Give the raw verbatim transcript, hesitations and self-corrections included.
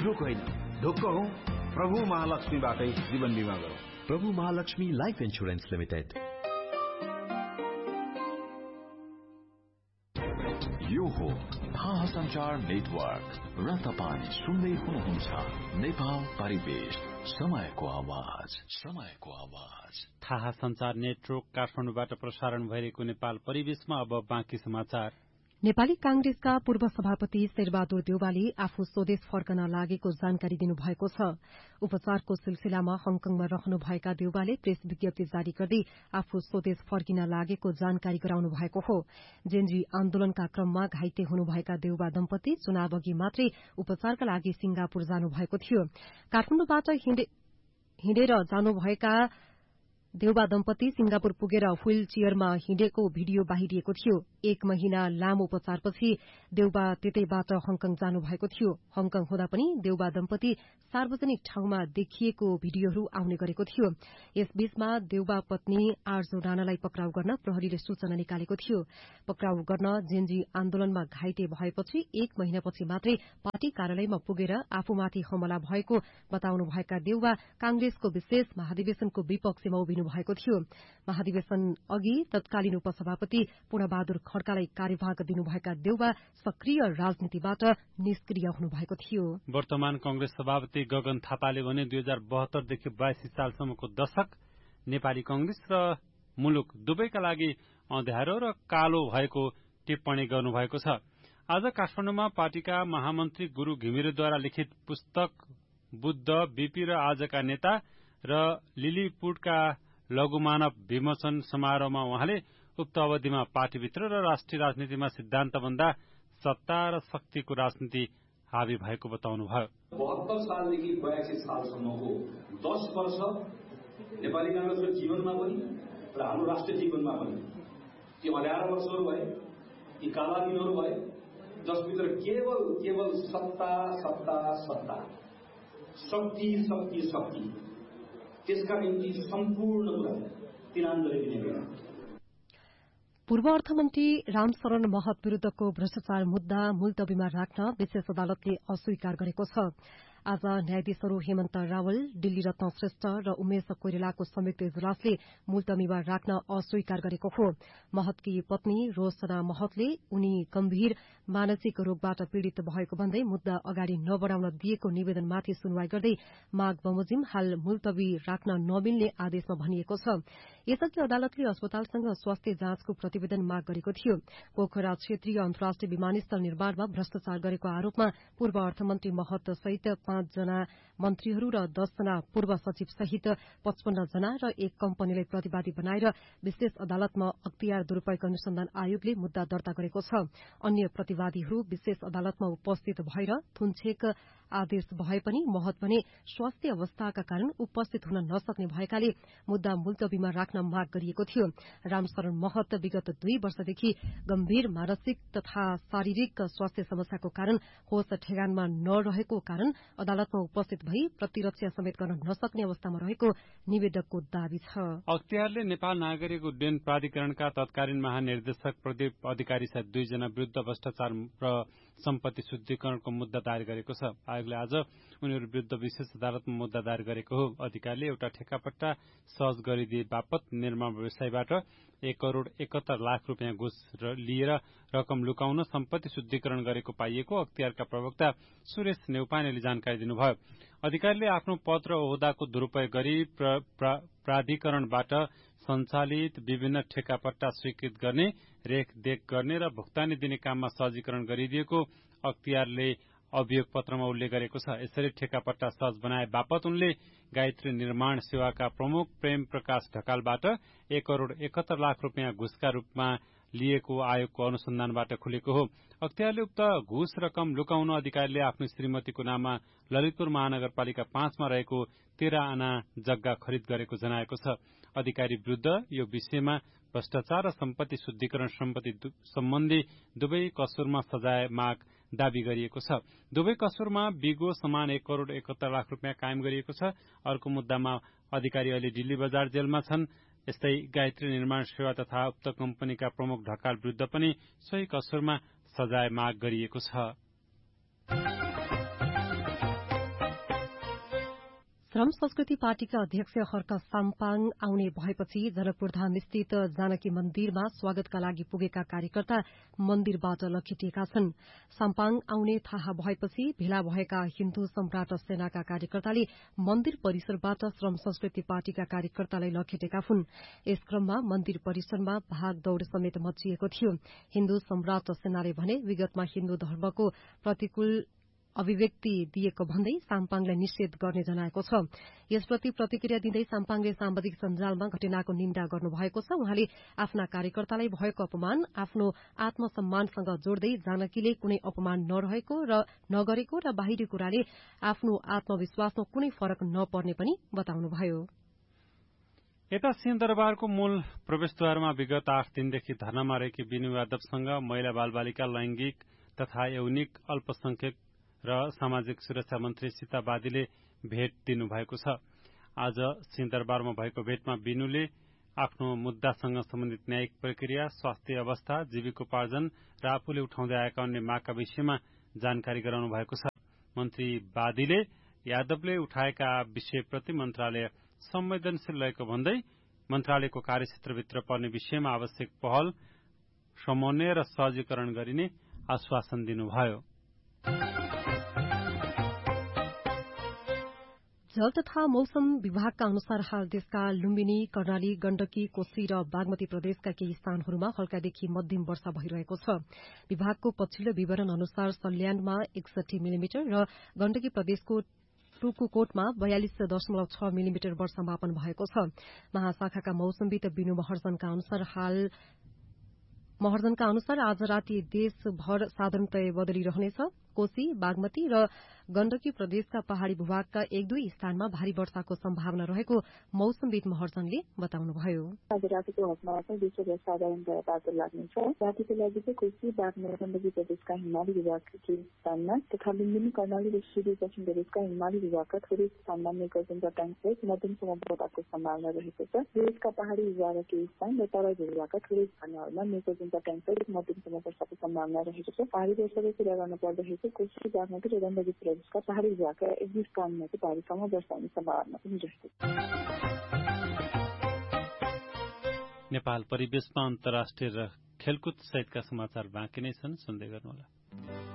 Joke होइन, ढुक्क हौ, प्रभु महालक्ष्मीबाटै जीवन बीमा गरौँ। प्रभु महालक्ष्मी लाइफ इन्स्योरेन्स लिमिटेड। यो हो थाहा संचार नेटवर्क र तपाईँ सुन्दै हुनुहुन्छ नेपाल परिवेश, समयको आवाज, समयको आवाज। थाहा संचार नेटवर्क काठमाडौँबाट प्रसारण भइरहेको नेपाल परिवेशमा अब बाँकी समाचार। नेपाली कांग्रेसका पूर्व सभापति शेरबहादुर देउवाले आफू स्वदेश फर्कन लागेको जानकारी दिनुभएको छ। उपचारको सिलसिलामा हङकङमा रहनुभएका देउवाले प्रेस विज्ञप्ति जारी गर्दै आफू स्वदेश फर्किन लागेको जानकारी गराउनु भएको हो। जेनजी आन्दोलनका क्रममा घाइते हुनुभएका देउवा दम्पति चुनावअघि मात्रै उपचारका लागि सिंगापुर जानुभएको थियो। काठमाडौँबाट हिँडेर जानुभएका देउवा दम्पति सिंगापुर पुगेर व्हील चेयरमा हिँडेको भिडियो बाहिरिएको थियो। एक महिना लामो उपचारपछि देउवा त्यतैबाट हङकङ जानुभएको थियो। हङकङ हुँदा पनि देउवा दम्पति सार्वजनिक ठाउँमा देखिएको भिडियोहरू आउने गरेको थियो। यसबीचमा देउवा पत्नी आर्जो राणालाई पक्राउ गर्न प्रहरीले सूचना निकालेको थियो। पक्राउ गर्न जेनजी आन्दोलनमा घाइते भएपछि एक महिनापछि मात्रै पार्टी कार्यालयमा पुगेर आफूमाथि हमला भएको बताउनुभएका देउवा कांग्रेसको विशेष महाधिवेशनको विपक्षमा उभिनु भएको थियो। महाधिवेशन अघि तत्कालीन उपसभापति पूर्णबहादुर खड्कालाई कार्यभार दिनुभएका देउवा सक्रिय राजनीतिबाट निष्क्रिय हुनुभएको थियो। वर्तमान कंग्रेस सभापति गगन थापाले भने दुई हजार बहत्तरदेखि बयासी सालसम्मको दशक नेपाली कंग्रेस र मुलुक दुवैका लागि अँध्यारो र कालो भएको टिप्पणी गर्नुभएको छ। आज काठमाडौँमा पार्टीका महामन्त्री गुरू घिमिरेद्वारा लिखित पुस्तक बुद्ध, बीपी र आजका नेता र लिलीपुटका लघुमानव विमोचन समारोहमा उहाँले उक्त अवधिमा पार्टीभित्र र राष्ट्रिय राजनीतिमा सिद्धान्तभन्दा सत्ता र शक्तिको राजनीति हावी भएको बताउनुभयो। बहत्तर सालदेखि बयासी सालसम्मको दस वर्ष नेपाली कांग्रेसको जीवनमा पनि र हाम्रो राष्ट्रिय जीवनमा पनि ती अँध्यारो वर्षहरू भए, ती काला दिनहरू भए, जसभित्र केवल केवल सत्ता सत्ता सत्ता, शक्ति शक्ति शक्ति, त्यसका निम्ति सम्पूर्ण कुरा तिरान्दले दिने बेला। पूर्व अर्थमन्त्री रामशरण महत विरूद्धको भ्रष्टाचार मुद्दा मुलतवीमा राख्न विशेष अदालतले अस्वीकार गरेको छ। आज न्यायाधीशहरू हेमन्त रावल, दिल्ली रत्न श्रेष्ठ र उमेश कोइरालाको संयुक्त इजलासले मुलतवीमा राख्न अस्वीकार गरेको हो। महतकी पत्नी रोशना महतले उनी गम्भीर मानसिक रोगबाट पीड़ित भएको भन्दै मुद्दा अगाडि नबढ़ाउन दिएको निवेदनमाथि सुनवाई गर्दै माग बमोजिम हाल मुलतवी राख्न नमिल्ने आदेशमा भनिएको छ। यसअघि अदालतले अस्पतालसँग स्वास्थ्य जाँचको प्रतिवेदन माग गरेको थियो। पोखरा क्षेत्रीय अन्तर्राष्ट्रिय विमानस्थल निर्माणमा भ्रष्टाचार गरेको आरोपमा पूर्व अर्थमन्त्री महत सहित पाँचजना मन्त्रीहरू र दसजना पूर्व सचिव सहित पचपन्न जना र एक कम्पनीलाई प्रतिवादी बनाएर विशेष अदालतमा अख्तियार दुरूपयोग अनुसन्धान आयोगले मुद्दा दर्ता गरेको छ। अन्य प्रतिवादीहरू विशेष अदालतमा उपस्थित भएर थुनछेक आदेश भए पनि महत भने स्वास्थ्य अवस्थाका कारण उपस्थित हुन नसक्ने भएकाले मुद्दा मुलतवीमा राख्न माग गरिएको थियो। रामशरण महत विगत दुई वर्षदेखि गम्भीर मानसिक तथा शारीरिक स्वास्थ्य समस्याको कारण होस ठेगानमा नरहेको कारण अदालतमा उपस्थित भई प्रतिरक्षा समेत गर्न नसक्ने अवस्थामा रहेको निवेदकको दावी छ। अख्तियारले नेपाल नागरिक उड्डयन प्राधिकरणका तत्कालीन महानिर्देशक प्रदीप अधिकारी सहित दुईजना विरूद्ध भ्रष्टाचार र सम्पत्ति शुद्धिकरणको मुद्दा दायर गरेको छ। आयोगले आज उनीहरू विरूद्ध विशेष अदालतमा मुद्दा दायर गरेको हो। अधिकारीले एउटा ठेक्कापट्टा सहज गरिदिए बापत निर्माण व्यवसायबाट एक करोड़ एकहत्तर लाख रूपियाँ घुस लिएर रकम लुकाउन सम्पत्ति शुद्धिकरण गरेको पाइएको अख्तियारका प्रवक्ता सुरेश नेउपानेले जानकारी दिनुभयो। अधिकारीले आफ्नो पद र ओहदाको दुरूपयोग गरी प्र, प्र, प्राधिकरणबाट सञ्चालित विभिन्न ठेक्कापट्टा स्वीकृत गर्ने, रेखदेख गर्ने र भुक्तानी दिने काममा सहजीकरण गरिदिएको अख्तियारले अभियोग पत्रमा उल्लेख गरेको छ। यसरी ठेक्कापट्टा सहज बनाए बापत उनले गायत्री निर्माण सेवाका प्रमुख प्रेम प्रकाश ढकालबाट एक करोड़ एकहत्तर लाख रूपियाँ घुसका रूपमा लिएको आयोगको अनुसन्धानबाट खुलेको हो। अख्तियारले उक्त घुस रकम लुकाउन अधिकारीले आफ्नो श्रीमतीको नाममा ललितपुर महानगरपालिका पाँचमा रहेको तेह्र आना जग्गा खरिद गरेको जनाएको छ। अधिकारी विरूद्ध यो विषयमा भ्रष्टाचार र सम्पत्ति शुद्धिकरण सम्पत्ति सम्बन्धी दुवै कसुरमा सजाय माग दावी गरिएको छ। दुवै कसुरमा बिगो समान एक करोड़ एकहत्तर लाख रूपियाँ कायम गरिएको छ। अर्को मुद्दामा अधिकारी अहिले दिल्ली बजार जेलमा छन्। यस्तै गायत्री निर्माण सेवा तथा उक्त कम्पनीका प्रमुख ढकाल विरूद्ध पनि सोही कसुरमा सजाय माग गरिएको छ। श्रम संस्कृति पार्टीका अध्यक्ष हर्क साम्पाङ आउने भएपछि जनकपुरधाम स्थित जानकी मन्दिरमा स्वागतका लागि पुगेका कार्यकर्ता मन्दिरबाट लखेटिएका छन्। साम्पाङ आउने थाहा भएपछि भेला भएका हिन्दू सम्राट सेनाका कार्यकर्ताले मन्दिर परिसरबाट श्रम संस्कृति पार्टीका कार्यकर्तालाई लखेटेका हुन्। यस क्रममा मन्दिर परिसरमा भागदौड़ समेत मचिएको थियो। हिन्दू सम्राट सेनाले भने विगतमा हिन्दू धर्मको प्रतिकूल अभिव्यक्ति दिएको भन्दै साम्पाङलाई निषेध गर्ने जनाएको छ। यसप्रति प्रतिक्रिया दिँदै साम्पाङले सामाजिक सञ्जालमा घटनाको निन्दा गर्नुभएको छ। उहाँले आफ्ना कार्यकर्तालाई भएको अपमान आफ्नो आत्मसम्मानसँग जोड्दै जानकीले कुनै अपमान नरहेको र नगरेको र बाहिरी कुराले आफ्नो आत्मविश्वासमा कुनै फरक नपर्ने पनि बताउनुभयो। यता सिंहदरबारको मूल प्रवेशद्वारमा विगत आठ दिनदेखि धरनामा रहेकी बिनु यादवसँग महिला बालबालिका लैंगिक तथा यौनिक अल्पसंख्यक र सामाजिक सुरक्षा मन्त्री सीता बादीले भेट दिनुभएको छ। आज सिंहदरबारमा भएको भेटमा बिनुले आफ्नो मुद्दासँग सम्बन्धित न्यायिक प्रक्रिया, स्वास्थ्य अवस्था, जीविकोपार्जन र आफूले उठाउँदै आएका अन्य मागका विषयमा जानकारी गराउनु भएको छ। मन्त्री बादीले यादवले उठाएका विषयप्रति मन्त्रालय संवेदनशील रहेको भन्दै मन्त्रालयको कार्यक्षेत्रभित्र पर्ने विषयमा आवश्यक पहल, समन्वय र सहजीकरण गरिने आश्वासन दिनुभयो। जल तथा मौसम विभागका अनुसार हाल देशका लुम्बिनी, कर्णाली, गण्डकी, कोशी र बागमती प्रदेशका केही स्थानहरूमा हल्कादेखि मध्यम वर्षा भइरहेको छ। विभागको पछिल्लो विवरण अनुसार सल्यानमा एकसठी मिलिमिटर र गण्डकी प्रदेशको टुकुकोटमा बयालिस दशमलव छ मिलिमिटर वर्षा मापन भएको छ। महाशाखाका मौसमविद बिनु महर्जनका अनुसार हाल महर्जनका अनुसार आज राति देशभर साधारणतय बदलिरहनेछ। कोशी, बागमती र गण्डकी प्रदेशका पहाड़ी भूभागका एक दुई स्थानमा भारी वर्षाको सम्भावना रहेको मौसमविद महर्जनले बताउनुभयो। आज रातिको हकमा चाहिँ विश्वभर साधारणतया तातो लाग्नेछ। रातिको लागि चाहिँ कोशी, बागमती, गण्डकी प्रदेशका हिमाली विभागका केही स्थानमा तथा लुम्बिनी, कर्णाली र सुदूरपश्चिम प्रदेशका हिमाली विभागका थोरै स्थानमा मेघगर्जन चट्याङसहित मध्यमसम्म वर्षाको सम्भावना रहेको छ। देशका पहाड़ी विभागका केही स्थान र तराई भूभागका थोरै स्थानहरूमा मेघगर्जन चट्याङसहित मध्यमसम्म वर्षाको सम्भावना रहेको छ। भारी वर्षाको कुरा गर्न पर्दाखेरि कोशी, बागमती र गण्डकी प्रदेशका पहाड़ी विभागका एक दुई स्थानमा चाहिँ भारीसँग वर्षा हुने सम्भावना पनि रहेको छ। नेपाल परिवेशमा अन्तर्राष्ट्रिय र खेलकुद सहितका समाचार बाँकी नै छन्, सुन्दै गर्नुहोला।